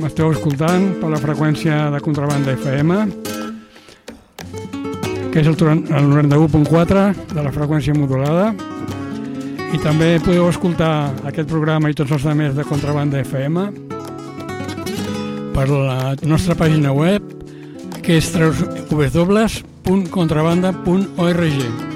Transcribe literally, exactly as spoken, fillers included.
m'esteu escoltant per la freqüència de Contrabanda F M, que és el noranta-u punt quatre de la freqüència modulada, i també podeu escoltar aquest programa i tots els altres de Contrabanda F M per la nostra pàgina web, que és w w w punt contrabanda punt org.